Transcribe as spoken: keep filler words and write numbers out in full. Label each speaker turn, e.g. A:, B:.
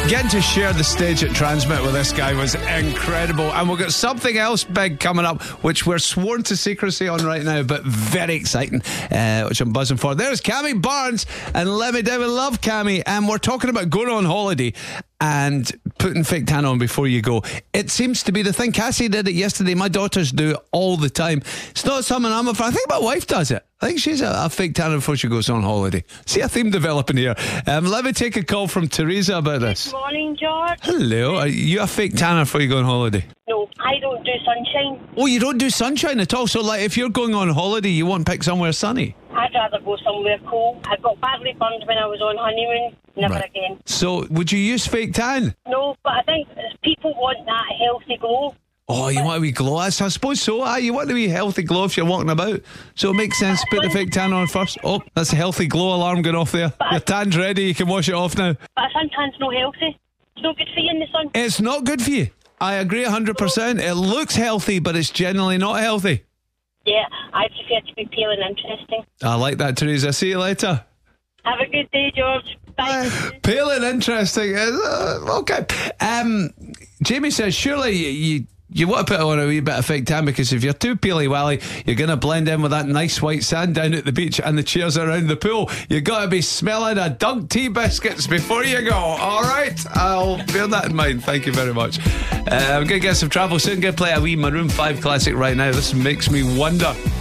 A: Getting to share the stage at Transmit with this guy was incredible. And we've got something else big coming up, which we're sworn to secrecy on right now, but very exciting, uh, which I'm buzzing for. There's Cammy Barnes and Let Me Down with Love, Cammy. And we're talking about going on holiday and putting fake tan on before you go. It seems to be the thing. Cassie did it yesterday. My daughters do it all the time. It's not something I'm a fan. I think my wife does it. I think she's a, a fake tan before she goes on holiday. See a theme developing here. Um, let me take a call from Teresa about this.
B: Good morning, George.
A: Hello. Are you a fake tanner before you go on holiday?
B: No, I don't do sunshine.
A: Oh, you don't do sunshine at all? So, like, if you're going on holiday, you won't pick somewhere sunny?
B: I'd rather go somewhere cold. I got badly burned when I was on honeymoon. Never
A: Right.
B: again.
A: So, would you use fake tan?
B: No, but I think people want that healthy glow.
A: Oh, you want a wee glow? I suppose so. Ah, you want a wee healthy glow if you're walking about. So it makes sense to put the fake tan on first. Oh, that's a healthy glow alarm going off there. Your tan's ready. You can wash it off now.
B: But a suntan's no healthy. It's no good for you in the sun.
A: It's not good for you. I agree one hundred percent. It looks healthy, but it's generally not healthy.
B: Yeah, I prefer to be pale and interesting.
A: I like that, Teresa. See you later.
B: Have a good day, George. Bye.
A: Pale and interesting. Uh, okay. Um, Jamie says, surely you, you you want to put on a wee bit of fake tan, because if you're too peely-wally, you're going to blend in with that nice white sand down at the beach and the chairs around the pool. You've got to be smelling of Dunk tea biscuits before you go. All right? I'll bear that in mind. Thank you very much. Uh, I'm going to get some travel soon. Going to play a wee Maroon five classic right now. This makes me wonder.